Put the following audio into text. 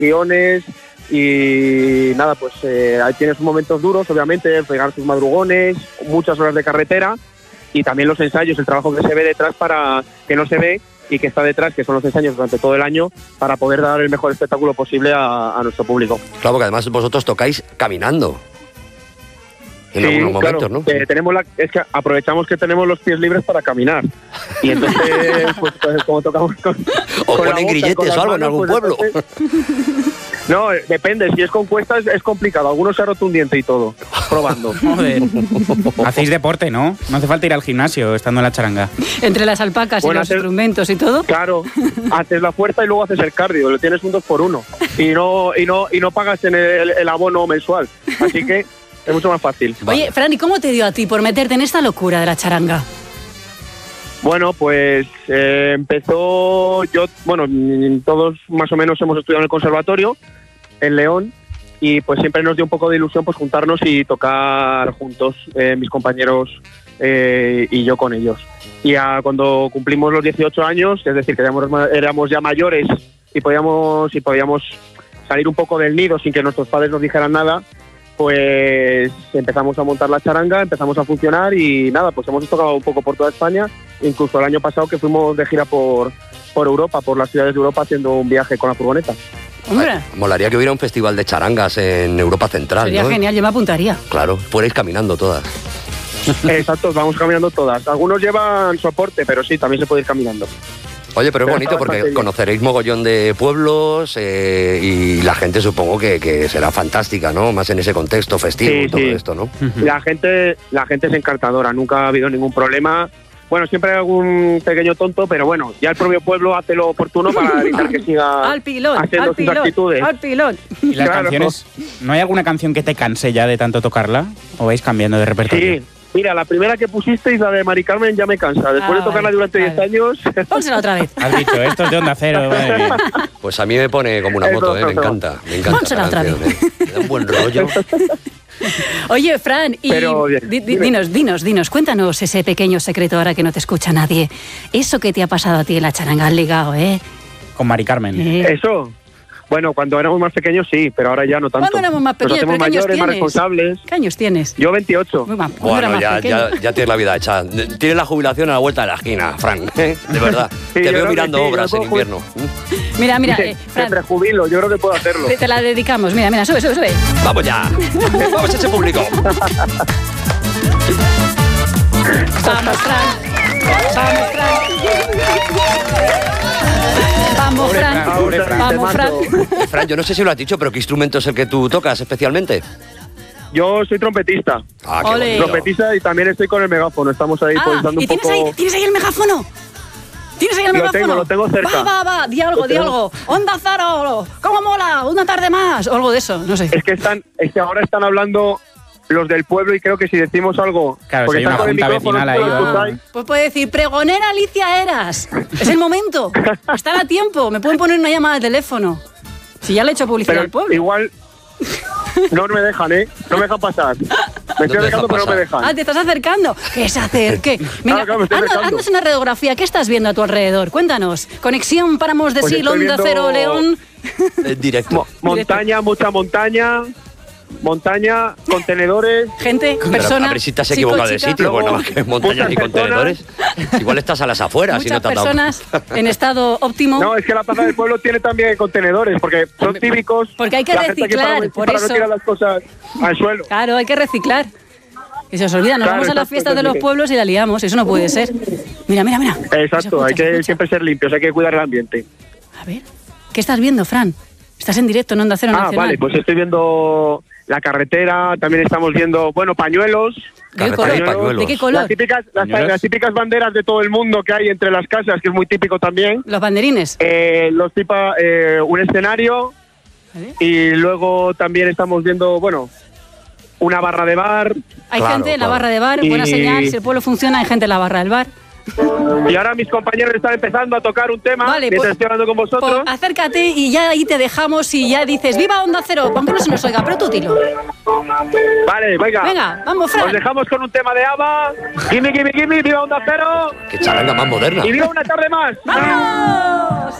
guiones y nada, pues ahí tienes momentos duros, obviamente, pegar tus madrugones, muchas horas de carretera y también los ensayos, el trabajo que se ve detrás para que no se ve y que está detrás, que son los ensayos durante todo el año, para poder dar el mejor espectáculo posible a nuestro público. Claro, porque además vosotros tocáis caminando. En sí, algunos momentos, claro, ¿no? Es que aprovechamos que tenemos los pies libres para caminar. Y entonces, pues como tocamos con... O con ponen grilletes o algo en algún pueblo. Entonces, no, depende. Si es con cuestas es complicado. Algunos se ha roto un diente y todo, probando. Joder. Hacéis deporte, ¿no? No hace falta ir al gimnasio estando en la charanga. Entre las alpacas y los instrumentos y todo. Claro, haces la fuerza y luego haces el cardio. Lo tienes un 2x1. Y no pagas en el abono mensual. Así que es mucho más fácil. Oye, Fran, ¿y cómo te dio a ti por meterte en esta locura de la charanga? Bueno, pues empezó todos más o menos hemos estudiado en el conservatorio en León y pues siempre nos dio un poco de ilusión pues juntarnos y tocar juntos, mis compañeros y yo con ellos. Y cuando cumplimos los 18 años, es decir, que éramos ya mayores y podíamos salir un poco del nido sin que nuestros padres nos dijeran nada, pues empezamos a montar la charanga, empezamos a funcionar y nada, pues hemos tocado un poco por toda España, incluso el año pasado que fuimos de gira por Europa, por las ciudades de Europa haciendo un viaje con la furgoneta. Hombre. Molaría que hubiera un festival de charangas en Europa Central. Sería, ¿no? Genial, yo me apuntaría. Claro, fuerais caminando todas. Exacto, vamos caminando todas. Algunos llevan soporte, pero sí, también se puede ir caminando. Oye, pero es bonito porque conoceréis mogollón de pueblos y la gente supongo que será fantástica, ¿no? Más en ese contexto festivo y todo esto, ¿no? La gente es encantadora, nunca ha habido ningún problema. Bueno, siempre hay algún pequeño tonto, pero bueno, ya el propio pueblo hace lo oportuno para evitar que siga haciendo sus actitudes. Al pilón. ¿Y las canciones? ¿No hay alguna canción que te canse ya de tanto tocarla? ¿O vais cambiando de repertorio? Sí. Mira, la primera que pusisteis, la de Mari Carmen, ya me cansa. Después de tocarla durante 10 años... Pónsela otra vez. Has dicho, esto es de Onda Cero. Madre mía. Pues a mí me pone como una moto, me encanta. Me encanta. Pónsela otra vez. Me da un buen rollo. Oye, Fran, y dinos, cuéntanos ese pequeño secreto ahora que no te escucha nadie. Eso que te ha pasado a ti en la charanga, has ligado, ¿eh? Con Mari Carmen. Eso... Bueno, cuando éramos más pequeños sí, pero ahora ya no tanto. ¿Cuándo éramos más pequeños? Nos hacemos mayores, más responsables. ¿Qué años tienes? Yo 28. Bueno, ya tienes la vida hecha. Tienes la jubilación a la vuelta de la esquina, Fran. De verdad. Sí, te veo mirando obras en invierno. Mira, Fran. Me prejubilo, yo creo que puedo hacerlo. Te la dedicamos. Mira, sube. Vamos ya. Vamos a ese público. Vamos, Fran. Vamos, Fran. Fran, yo no sé si lo has dicho, pero ¿qué instrumento es el que tú tocas especialmente? Yo soy trompetista. Qué trompetista y también estoy con el megáfono. Estamos ahí pues dando un poco... ¿Tienes ahí el megáfono? ¿Tienes ahí el megáfono? Lo tengo cerca. Va, di algo. Onda Cero, ¿cómo mola? Una tarde más. O algo de eso, no sé. Es que ahora están hablando los del pueblo y creo que si decimos algo... Claro, si hay una junta vecinal ahí. Pues puede decir, pregonera Alicia Eras. Es el momento. Están a tiempo. Me pueden poner una llamada de teléfono. Si ya le he hecho publicidad al pueblo. Igual... No me dejan, No me dejan pasar. Me estoy acercando, pero no me dejan. Ah, te estás acercando. Que se acerque. Venga, haznos una radiografía. ¿Qué estás viendo a tu alrededor? Cuéntanos. Conexión Páramos de Sil, Onda Cero, León. Directo. Montaña, mucha montaña. Montaña, contenedores... Gente, personas... A ver si te has equivocado de sitio, bueno, más que montañas y contenedores. Igual estás a las afueras. Muchas y no te personas en estado óptimo. No, es que la Plaza del Pueblo tiene también contenedores, porque son típicos... Porque hay que reciclar, por eso... Para no tirar las cosas al suelo. Claro, hay que reciclar. Y se os olvida, nos vamos a las fiestas de los pueblos y la liamos, eso no puede ser. Mira. Exacto, hay que siempre ser limpios, hay que cuidar el ambiente. A ver, ¿qué estás viendo, Fran? Estás en directo en Onda Cero Nacional. Vale, pues estoy viendo... La carretera, también estamos viendo, pañuelos. ¿De qué color? ¿De qué color? Las típicas banderas de todo el mundo que hay entre las casas, que es muy típico también. ¿Los banderines? Un escenario. ¿Vale? Y luego también estamos viendo, una barra de bar. Hay gente en la barra de bar, buena señal. Si el pueblo funciona, hay gente en la barra del bar. Y ahora mis compañeros están empezando a tocar un tema mientras estoy hablando con vosotros. Acércate y ya ahí te dejamos y ya dices ¡viva Onda Cero! Aunque no se nos oiga, pero tú dilo. Vale, venga, vamos, Fran. Os dejamos con un tema de ABBA. Gimme, gimme, gimme, ¡viva Onda Cero! ¡Qué charanga más moderna! ¡Y viva una tarde más! ¡Vamos!